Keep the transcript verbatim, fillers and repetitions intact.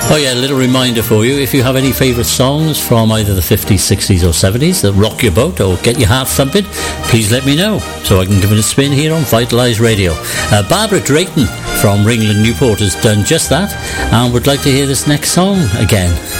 Oh yeah, a little reminder for you, if you have any favourite songs from either the fifties, sixties or seventies that rock your boat or get your heart thumping, please let me know so I can give it a spin here on Vitalise Radio. Uh, Barbara Drayton from Ringland Newport has done just that and would like to hear this next song again.